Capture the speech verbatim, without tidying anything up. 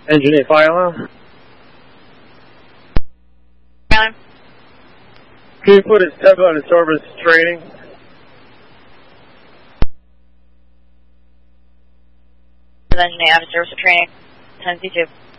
Engine eight fire alarm. Alarm. Can you put his tempo on his service training? Engine eight out of service training. ten C two.